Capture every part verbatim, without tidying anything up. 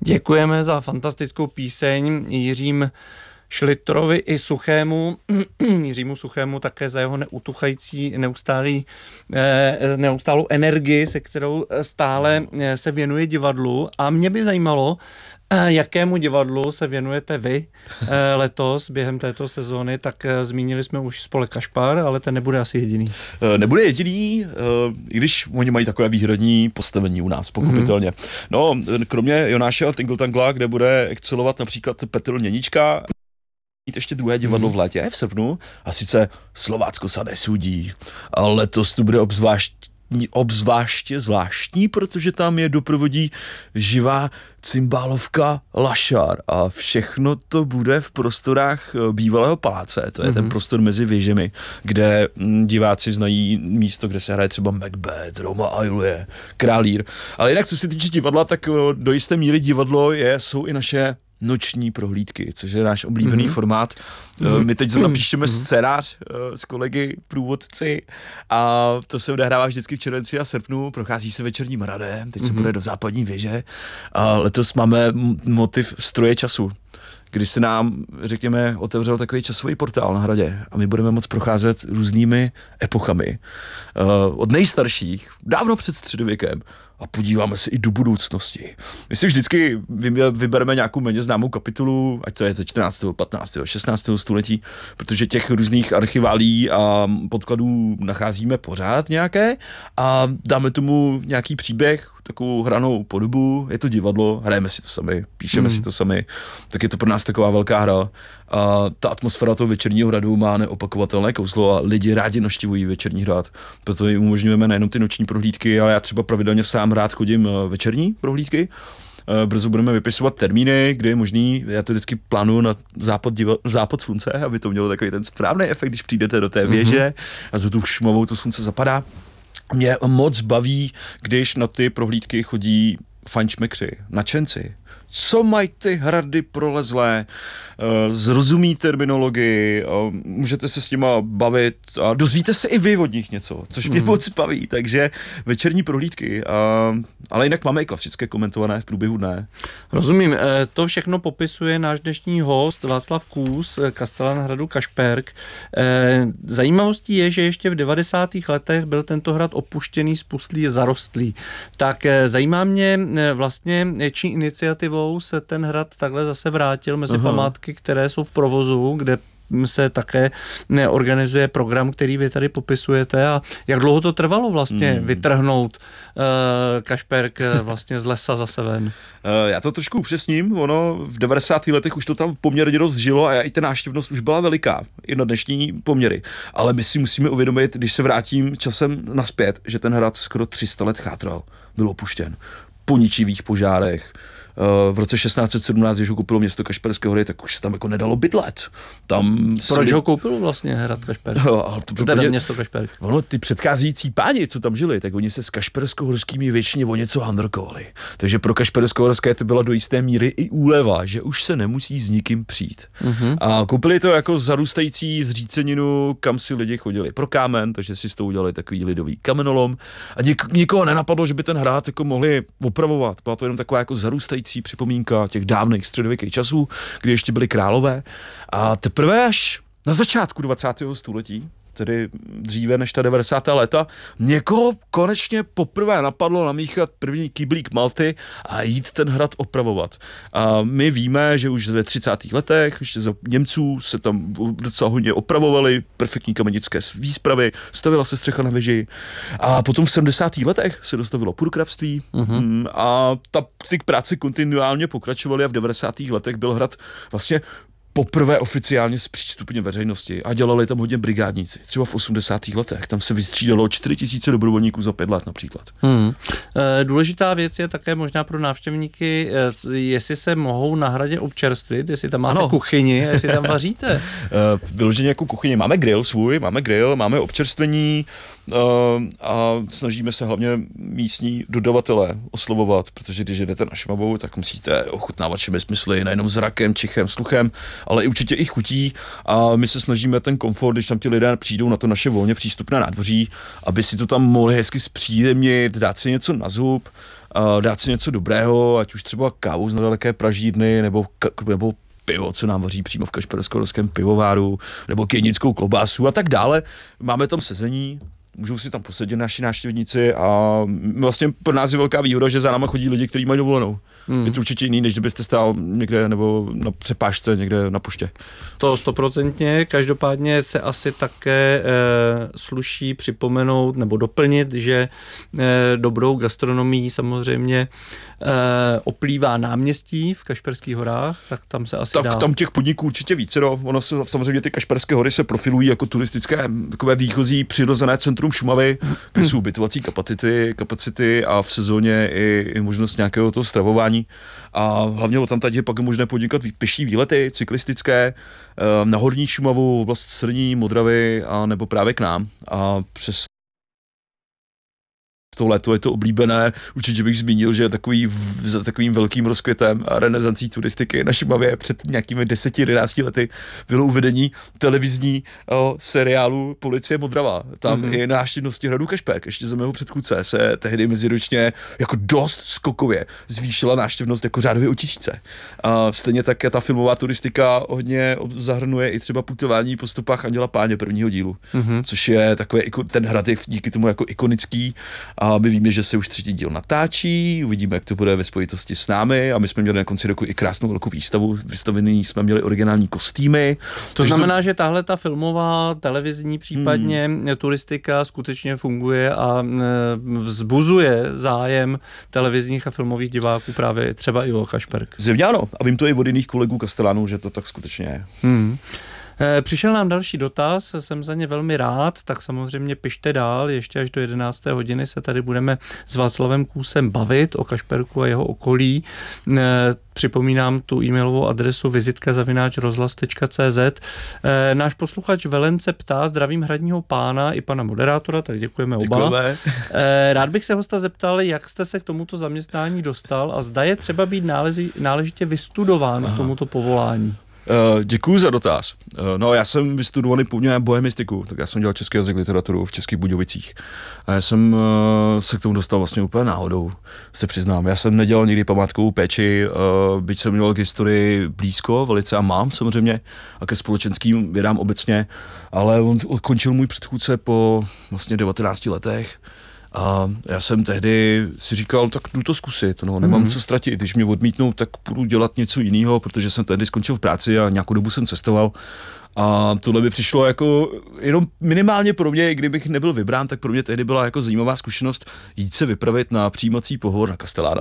Děkujeme za fantastickou píseň Jiřím Šlitrovi i Suchému, Jiřímu Suchému také za jeho neutuchající, neustálý, neustálou energii, se kterou stále se věnuje divadlu. A mě by zajímalo, jakému divadlu se věnujete vy letos během této sezóny, tak zmínili jsme už Spolek Kašpar, ale ten nebude asi jediný. Nebude jediný, i když oni mají takové výhradní postavení u nás, pochopitelně. Mm-hmm. No, kromě Jonáše a Tingltangla, kde bude excelovat například Petr Měnička, mít ještě druhé divadlo v létě, v srpnu, a sice Slovácko sa nesudí. A letos tu bude obzvlášť obzvláště zvláštní, protože tam je doprovodí živá cymbálovka Lašár a všechno to bude v prostorách bývalého paláce, to je mm-hmm. ten prostor mezi věžemi, kde diváci znají místo, kde se hraje třeba Macbeth, Roma a Julie, Král Lear. Ale jinak, co se týče divadla, tak do jisté míry divadlo je, jsou i naše noční prohlídky, což je náš oblíbený mm-hmm. formát. My teď zrovna píšeme mm-hmm. scénář s kolegy průvodci a to se odehrává vždycky v červenci a srpnu, prochází se Večerním hradem, teď mm-hmm. se bude do Západní věže a letos máme motiv Stroje času, kdy se nám, řekněme, otevřel takový časový portál na hradě a my budeme moct procházet různými epochami. Od nejstarších, dávno před středověkem, a podíváme se i do budoucnosti. My si vždycky vybereme nějakou méně známou kapitolu, ať to je ze čtrnáctého, patnáctého, šestnáctého století, protože těch různých archiválí a podkladů nacházíme pořád nějaké a dáme tomu nějaký příběh, takovou hranou podobu, je to divadlo, hrajeme si to sami, píšeme mm. si to sami, tak je to pro nás taková velká hra. A ta atmosféra toho Večerního hradu má neopakovatelné kouzlo a lidi rádi navštěvují Večerní hrad, proto jim umožňujeme nejenom ty noční prohlídky, ale já třeba pravidelně sám rád chodím večerní prohlídky. Brzo budeme vypisovat termíny, kde je možný, já to vždycky plánuju na západ, diva, západ slunce, aby to mělo takový ten správný efekt, když přijdete do té věže mm-hmm. a za tu šumavou to slunce zapadá. Mě moc baví, když na ty prohlídky chodí fajnšmekři, nadšenci. Co mají ty hrady prolezlé, zrozumí terminologii, můžete se s nima bavit a dozvíte se i vy od nich něco, což mě mm. moc baví, takže večerní prohlídky, ale jinak máme i klasické komentované v průběhu dne. Rozumím, to všechno popisuje náš dnešní host Václav Kůs, kastelan hradu Kašperk. Zajímavostí je, že ještě v devadesátých letech byl tento hrad opuštěný, spustlý, zarostlý. Tak zajímá mě vlastně, čí iniciativou se ten hrad takhle zase vrátil mezi Aha. památky, které jsou v provozu, kde se také organizuje program, který vy tady popisujete a jak dlouho to trvalo vlastně hmm. vytrhnout uh, Kašperk vlastně z lesa zase ven? Uh, já to trošku upřesním, ono v devadesátých letech už to tam poměrně dost žilo a i ta návštěvnost už byla veliká, i na dnešní poměry, ale my si musíme uvědomit, když se vrátím časem naspět, že ten hrad skoro tři sta let chátral, byl opuštěn po ničivých požárech. V roce šestnáct set sedmnáct, když ho koupilo město Kašperské Hory, tak už se tam jako nedalo bydlet. Tam Proč ho koupilo vlastně hrad Kašperk? No, to teda mě, město Kašperk. Ono, ty předcházející páni, co tam žili, tak oni se s kašpersko-horskými většině o něco handrkovali. Takže pro Kašpersko-horské to byla do jisté míry i úleva, že už se nemusí s nikým přijít. Uh-huh. A koupili to jako zarůstající zříceninu, kam si lidi chodili pro kámen, takže si s tou udělali takový lidový kamenolom. A nik- nikoho nenapadlo, že by ten hrad jako mohli opravovat. Byla to jenom taková jako zarůstající připomínka těch dávných středověkých časů, kdy ještě byli králové. A teprve až na začátku dvacátého století, tedy dříve než ta devadesátá léta, někoho konečně poprvé napadlo namíchat první kyblík malty a jít ten hrad opravovat. A my víme, že už ve třicátých letech, ještě za Němců, se tam docela hodně opravovali, perfektní kamenické výspravy, stavila se střecha na věži. A potom v sedmdesátých letech se dostavilo purkrabství uh-huh. a ta, ty práce kontinuálně pokračovaly a v devadesátých letech byl hrad vlastně poprvé oficiálně zpřístupně veřejnosti a dělali tam hodně brigádníci. Třeba v osmdesátých letech. Tam se vystřídalo čtyři tisíce dobrovolníků za pět let například. Hmm. E, důležitá věc je také možná pro návštěvníky, jestli se mohou na hradě občerstvit, jestli tam máte ano. kuchyni, jestli tam vaříte. E, vyloženě jako kuchyni. Máme grill svůj, máme grill, máme občerstvení e, a snažíme se hlavně místní dodavatele oslovovat, protože když jdete na Šumavu, tak musíte ochutnávat všemi smysly, nejenom zrakem, čichem, sluchem. ale i určitě i chutí a my se snažíme ten komfort, když tam ti lidé přijdou na to naše volně přístupné nádvoří, aby si to tam mohli hezky zpříjemnit, dát si něco na zub, dát si něco dobrého, ať už třeba kávu z nedaleké pražírny nebo, nebo pivo, co nám vaří přímo v kašpersko-horském pivováru, nebo kynickou klobásu a tak dále. Máme tam sezení, můžou si tam posedět naši návštěvníci a vlastně pro nás je velká výhoda, že za náma chodí lidi, kteří mají dovolenou. Hmm. Je to určitě jiný, než kdybyste stál někde nebo na přepážce někde na poště. To stoprocentně, každopádně se asi také e, sluší připomenout nebo doplnit, že e, dobrou gastronomii samozřejmě e, oplývá náměstí v Kašperských horách, tak tam se asi tak dá. Tam těch podniků určitě více, no. Ono se, samozřejmě ty Kašperské hory se profilují jako turistické takové výchozí přirozené centrum Šumavy, kde jsou ubytovací kapacity, kapacity a v sezóně i, i možnost nějakého toho stravování. A hlavně tam tady je pak možné podnikat pěší výlety, cyklistické, na Horní Šumavu, oblast Srní, Modravy a nebo právě k nám. A přes to léto je to oblíbené. Určitě bych zmínil, že takový za takovým velkým rozkvětem a renesancí turistiky na Šumavě před nějakými deseti jedenácti lety bylo uvedení televizní o, seriálu Policie Modrava. Tam mm-hmm. i návštěvnosti hradu Kašperk, ještě za mého předchůdce, se tehdy meziročně jako dost skokově zvýšila návštěvnost jako řádově o tisíce. A stejně tak ta filmová turistika hodně zahrnuje i třeba putování po stopách Anděla Páně prvního dílu, mm-hmm. což je takové, ten hrad je díky tomu jako ikonický. A my víme, že se už třetí díl natáčí, uvidíme, jak to bude ve spojitosti s námi a my jsme měli na konci roku i krásnou velkou výstavu, vystavený jsme měli originální kostýmy. To znamená, to... že tahle ta filmová, televizní, případně hmm. turistika skutečně funguje a vzbuzuje zájem televizních a filmových diváků právě třeba i o Kašperk. Zjevně ano, a vím to i od jiných kolegů Kastelánů, že to tak skutečně je. Hmm. Přišel nám další dotaz, jsem za ně velmi rád, tak samozřejmě pište dál, ještě až do jedenácté hodiny se tady budeme s Václavem Kůsem bavit o Kašperku a jeho okolí. Připomínám tu e-mailovou adresu vizitka zavináč rozhlas tečka cé zet. Náš posluchač Velence ptá, zdravím hradního pána i pana moderátora, tak děkujeme oba. Děkujeme. Rád bych se hosta zeptal, jak jste se k tomuto zaměstnání dostal a zda je třeba být náležitě, náležitě vystudován k tomuto povolání. Uh, děkuju za dotaz. Uh, no, já jsem vystudovaný původně bohemistiku, tak já jsem dělal český jazyk, literaturu v Českých Budějovicích. A já jsem uh, se k tomu dostal vlastně úplně náhodou, se přiznám. Já jsem nedělal nikdy památkovou péči, uh, byť jsem měl k historii blízko, velice a mám samozřejmě, a ke společenským vědám obecně, ale on končil můj předchůdce po vlastně devatenácti letech. A já jsem tehdy si říkal, tak jdu to zkusit, no, nemám mm. co ztratit, když mě odmítnou, tak půjdu dělat něco jiného, protože jsem tehdy skončil v práci a nějakou dobu jsem cestoval. A tohle by přišlo jako jenom minimálně pro mě, i kdybych nebyl vybrán, tak pro mě tehdy byla jako zajímavá zkušenost jít se vypravit na přijímací pohovor na Castellana.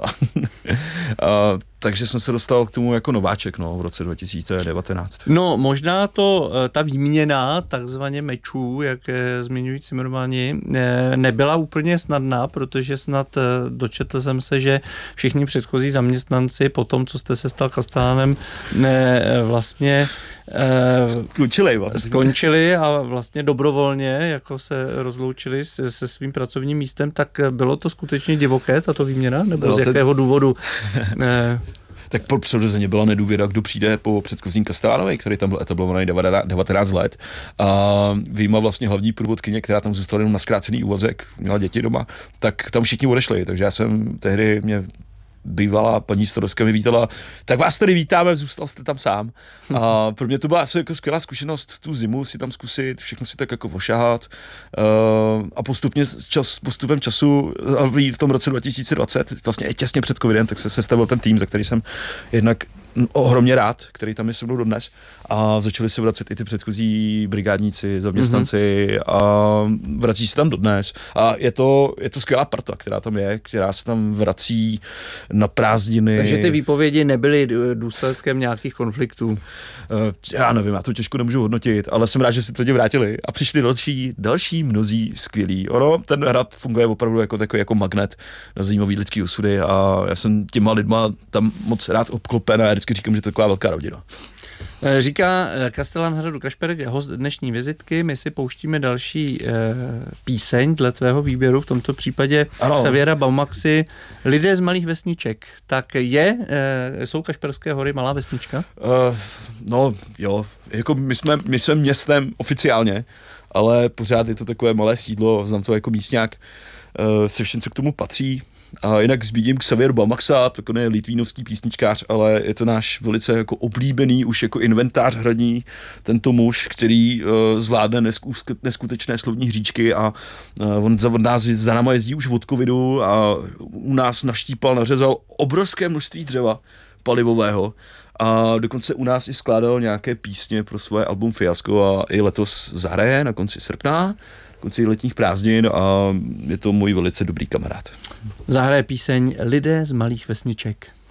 A, takže jsem se dostal k tomu jako nováček, no, v roce dva tisíce devatenáct. No, možná to, ta výměna takzvaně mečů, jak zmiňují Cimrmani, nebyla úplně snadná, protože snad dočetl jsem se, že všichni předchozí zaměstnanci po tom, co jste se stal Castellanem, vlastně Skončili, skončili a vlastně dobrovolně jako se rozloučili se, se svým pracovním místem, tak bylo to skutečně divoké, tato výměna? Nebo no, z jakého ten... důvodu? Tak přirozeně byla nedůvěra, kdo přijde po předchozím Castellanovi, který tam byl etablovaný devatenáct let. A vyjma vlastně hlavní průvodkyně, která tam zůstala jenom na zkrácený úvazek, měla děti doma, tak tam všichni odešli, takže já jsem tehdy, mě bývalá paní starostka mi vítala, tak vás tady vítáme, zůstal jste tam sám. A pro mě to byla asi jako skvělá zkušenost tu zimu si tam zkusit, všechno si tak jako ošahat uh, a postupně čas, postupem času v tom roce dva tisíce dvacet, vlastně i těsně před covidem, tak se sestavil ten tým, za který jsem jednak ohromně rád, který tam je se mnou dodnes a začali se vracet i ty předchozí brigádníci, zaměstnanci mm-hmm. a vrací se tam dodnes a je to, je to skvělá parta, která tam je, která se tam vrací na prázdniny. Takže ty výpovědi nebyly důsledkem nějakých konfliktů? Uh, já nevím, já to těžko nemůžu hodnotit, ale jsem rád, že se to lidi vrátili a přišli další, další mnozí skvělí. Ono, ten hrad funguje opravdu jako takový jako magnet na zajímavý lidský osudy a já jsem těma lidma tam moc rád obklopen a vždycky říkám, že to je taková velká rodina. Říká Kastelan hradu Kašperk, host dnešní vizitky. My si pouštíme další e, píseň dle tvého výběru, v tomto případě ano. Xaviera Baumaxy, Lidé z malých vesniček. Tak je, e, jsou Kašperské hory malá vesnička? Uh, no jo, jako my jsme, my jsme městem oficiálně, ale pořád je to takové malé sídlo, znám to jako místňák, uh, se všem, co k tomu patří. A jinak zmíním Xavier Baumaxa, to je litvínovský písničkář, ale je to náš velice jako oblíbený už jako inventář hradní, tento muž, který uh, zvládne nesku- neskutečné slovní hříčky a uh, on za, od nás za náma jezdí už od covidu a u nás naštípal, nařezal obrovské množství dřeva palivového a dokonce u nás i skládal nějaké písně pro svoje album Fiasko a i letos zahraje na konci srpna, konci letních prázdnin a je to můj velice dobrý kamarád. Zahraje píseň Lidé z malých vesniček.